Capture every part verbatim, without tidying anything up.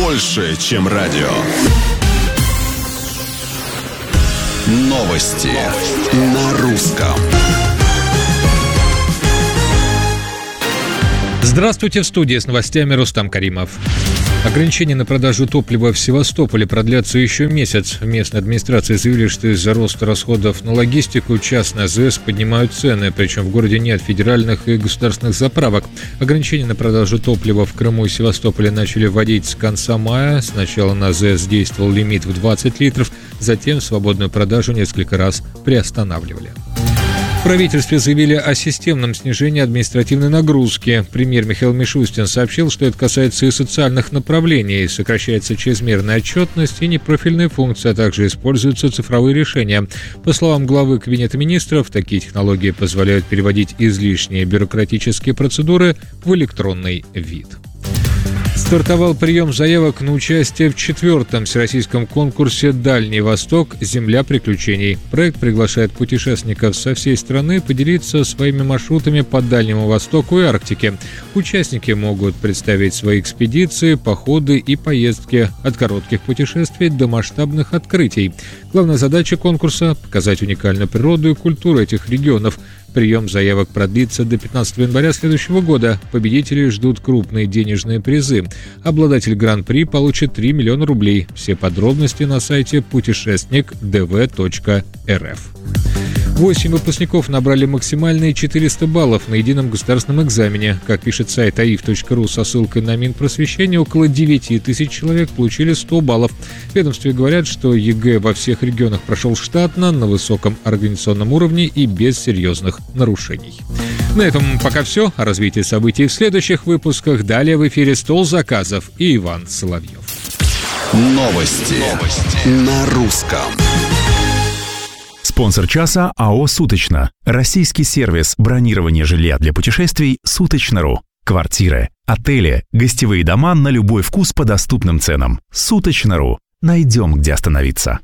больше, чем радио. Новости на русском. Здравствуйте, в студии с новостями Рустам Каримов. Ограничения на продажу топлива в Севастополе продлятся еще месяц. В местной администрации заявили, что из-за роста расходов на логистику частные АЗС поднимают цены, причем в городе нет федеральных и государственных заправок. Ограничения на продажу топлива в Крыму и Севастополе начали вводить с конца мая. Сначала на АЗС действовал лимит в двадцать литров, затем свободную продажу несколько раз приостанавливали. В правительстве заявили о системном снижении административной нагрузки. Премьер Михаил Мишустин сообщил, что это касается и социальных направлений. Сокращается чрезмерная отчетность и непрофильные функции, а также используются цифровые решения. По словам главы Кабинета министров, такие технологии позволяют переводить излишние бюрократические процедуры в электронный вид. Стартовал прием заявок на участие в четвертом всероссийском конкурсе «Дальний Восток. Земля приключений». Проект приглашает путешественников со всей страны поделиться своими маршрутами по Дальнему Востоку и Арктике. Участники могут представить свои экспедиции, походы и поездки от коротких путешествий до масштабных открытий. Главная задача конкурса – показать уникальную природу и культуру этих регионов. Прием заявок продлится до пятнадцатого января следующего года. Победителей ждут крупные денежные призы. Обладатель гран-при получит три миллиона рублей. Все подробности на сайте путешественник дэ вэ точка эр эф. Восемь выпускников набрали максимальные четыреста баллов на едином государственном экзамене. Как пишет сайт аиф точка ру со ссылкой на Минпросвещение, около девять тысяч человек получили сто баллов. В ведомстве говорят, что ЕГЭ во всех регионах прошел штатно, на высоком организационном уровне и без серьезных нарушений. На этом пока все. О развитии событий в следующих выпусках. Далее в эфире «Стол заказов» и Иван Соловьев. Новости, Новости. на русском. Спонсор часа АО «Суточно». Российский сервис бронирования жилья для путешествий «Суточно.ру». Квартиры, отели, гостевые дома на любой вкус по доступным ценам. «Суточно.ру». Найдем, где остановиться.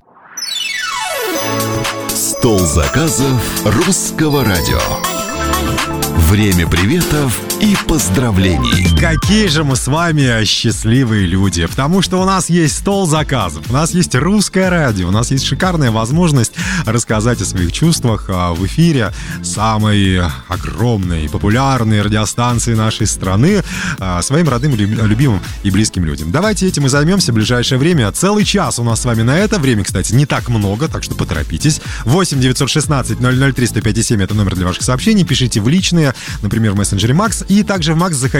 Стол заказов русского радио. Время приветов и поздравлений. Какие же мы с вами счастливые люди, потому что у нас есть стол заказов, у нас есть русское радио, у нас есть шикарная возможность рассказать о своих чувствах в эфире самой огромной, популярной радиостанции нашей страны своим родным, любимым и близким людям. Давайте этим и займемся в ближайшее время. Целый час у нас с вами на это. Время, кстати, не так много, так что поторопитесь. восемь девятьсот шестнадцать ноль ноль три сто пять семь это номер для ваших сообщений. Пишите в личные, например, в мессенджере Макс. И также в Макс заходите